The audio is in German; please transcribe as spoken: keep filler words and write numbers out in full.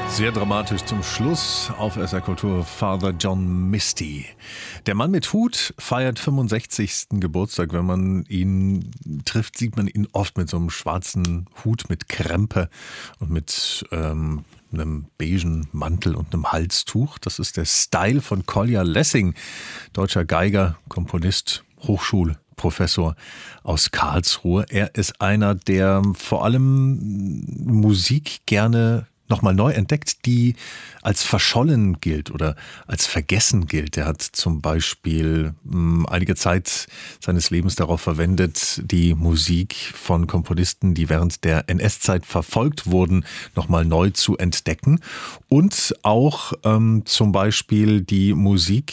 Sehr dramatisch zum Schluss auf S R Kultur Father John Misty. Der Mann mit Hut feiert fünfundsechzigsten Geburtstag. Wenn man ihn trifft, sieht man ihn oft mit so einem schwarzen Hut mit Krempe und mit ähm, einem beigen Mantel und einem Halstuch. Das ist der Style von Kolja Lessing, deutscher Geiger, Komponist, Hochschulprofessor aus Karlsruhe. Er ist einer, der vor allem Musik gerne nochmal neu entdeckt, die als verschollen gilt oder als vergessen gilt. Er hat zum Beispiel mh, einige Zeit seines Lebens darauf verwendet, die Musik von Komponisten, die während der N S-Zeit verfolgt wurden, nochmal neu zu entdecken. Und auch ähm, zum Beispiel die Musik